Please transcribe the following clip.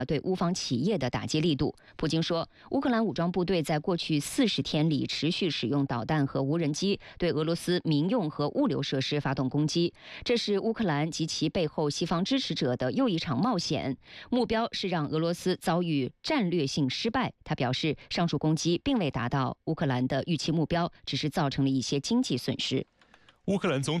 对乌方企业的打击力度。普京说，乌克兰武装部队在过去40天里持续使用导弹和无人机对俄罗斯民用和物流设施发动攻击，这是乌克兰及其背后西方支持者的又一场冒险，目标是让俄罗斯遭遇战略性失败。他表示，上述攻击并未达到乌克兰的预期目标，只是造成了一些经济损失。 乌克兰总